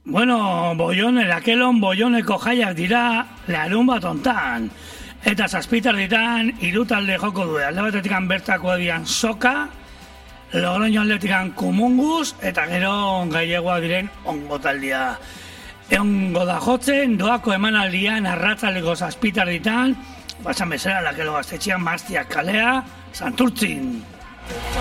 Bueno, lakelon boioneko jaiak dira larun bat ontan. Eta zazpitar ditan, irutalde joko du. Alde batetikan bertako egian soka, Logroño aldetikan kumunguz, eta gero gailegoa diren ongotaldia. Egongo da jotzen, doako emanaldian arratzaleko zazpitar ditan, basan bezala lakelo gaztetxean Maztiak kalea, Santurtzin.